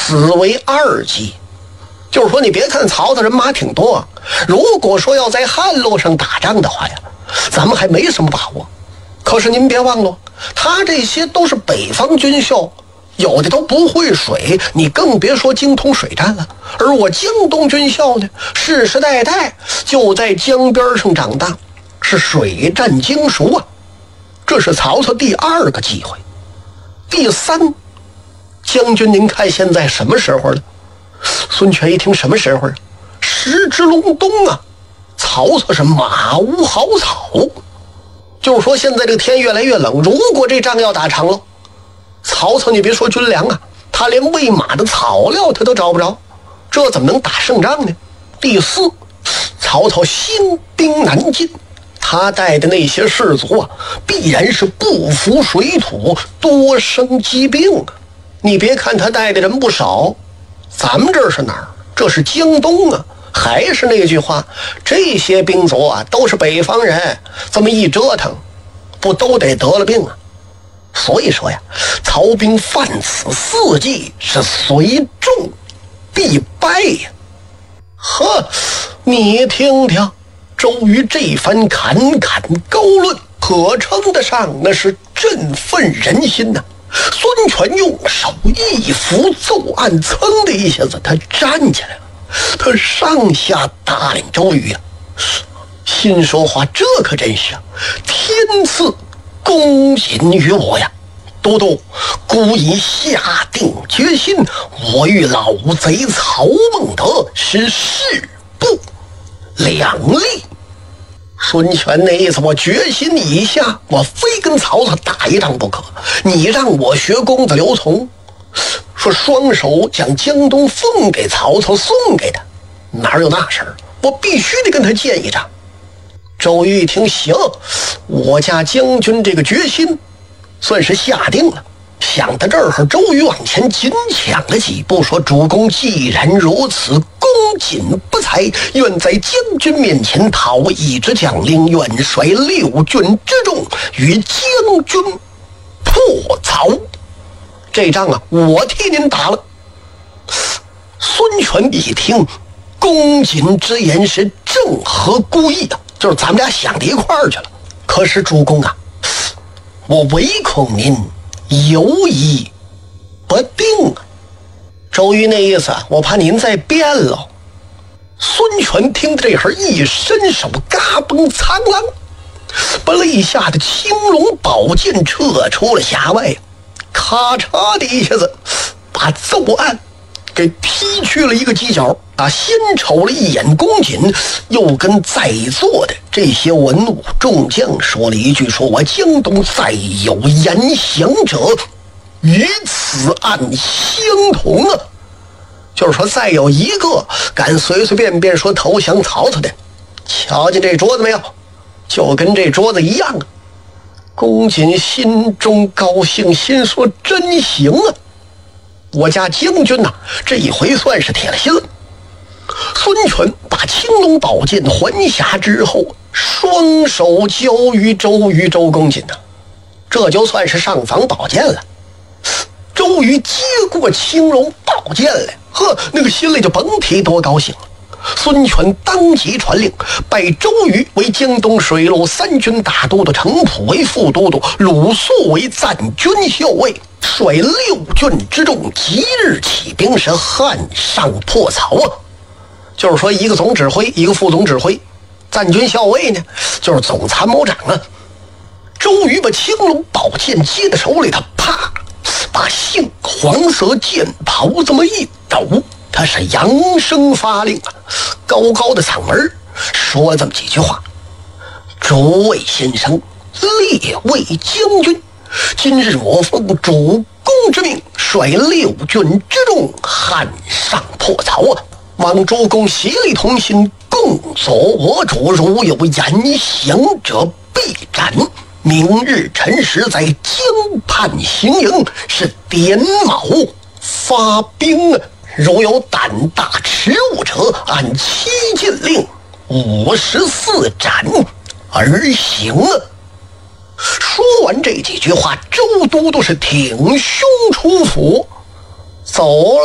死为2计。就是说，你别看曹操人马挺多，如果说要在汉路上打仗的话呀，咱们还没什么把握。可是您别忘了，他这些都是北方军校，有的都不会水，你更别说精通水战了。而我江东军校呢，世世代代就在江边上长大，是水战精熟啊。这是曹操第2个机会。第3，将军您看现在什么时候了？孙权一听什么时候啊？时值隆冬啊！曹操是马无好草，就是说现在这个天越来越冷，如果这仗要打长了，曹操你别说军粮啊，他连喂马的草料他都找不着，这怎么能打胜仗呢？第4，曹操兴兵南进，他带的那些士卒啊，必然是不服水土，多生疾病啊！你别看他带的人不少，咱们这是哪儿？这是江东啊！还是那句话，这些兵卒啊，都是北方人，这么一折腾，不都得得了病啊？所以说呀，曹兵犯此4计，是随众必败呀！呵，你听听，周瑜这番侃侃高论，可称得上那是振奋人心呐！孙权用手一扶奏案，噌的一下子他站起来了，他上下打量周瑜啊，心说话，这可真是啊，天赐公瑾于我呀！都督孤已下定决心，我与老贼曹孟德是势不两立。孙权那意思，我决心已下，我非跟曹操打一仗不可。你让我学公子刘琮，说双手将江东奉给曹操，送给他，哪有那事儿？我必须得跟他见一仗。周瑜一听，行，我家将军这个决心算是下定了。想到这儿，周瑜往前紧抢了几步，说：“主公既然如此，公瑾不才，愿在将军面前讨一支将领，愿率6军之众与将军破曹。这仗啊，我替您打了。”孙权一听，公瑾之言是正合孤意啊，就是咱们俩想到一块儿去了。可是主公啊，我唯恐您犹疑不定啊。周瑜那意思，我怕您再变了。孙权听到这会儿，一伸手，嘎嘣苍啷，把肋下的青龙宝剑撤出了匣外，咔嚓的一下子把奏案给劈去了一个犄角啊！先瞅了一眼公瑾，又跟在座的这些文武众将说了一句：“说我江东再有言降者，与此案相同啊！”就是说，再有一个敢随随便便说投降曹操的，瞧见这桌子没有？就跟这桌子一样啊！公瑾心中高兴，心说：“真行啊！我家将军呐，这一回算是铁了心了。”孙权把青龙宝剑还匣之后，双手交于周公瑾呐，这就算是上房宝剑了。周瑜接过青龙宝剑来，呵，那个心里就甭提多高兴了。孙权当即传令，拜周瑜为江东水陆3军大都督，程普为副都督，鲁肃为赞军校尉，率6军之众，即日起兵，是汉上破曹啊！就是说，一个总指挥，一个副总指挥，赞军校尉呢，就是总参谋长啊。周瑜把青龙宝剑接在手里，他啪，把杏黄色剑袍这么一抖，他是扬声发令啊，高高的嗓门说了这么几句话：“诸位先生，列位将军，今日我奉主公之命，率6军之众，汉上破曹啊！望诸公协力同心，共佐我主。如有言降者，必斩。明日辰时，在江畔行营，是点卯发兵啊！如有胆大迟误者，按7禁令54斩而行啊！”说完这几句话，周都督是挺胸出府走了。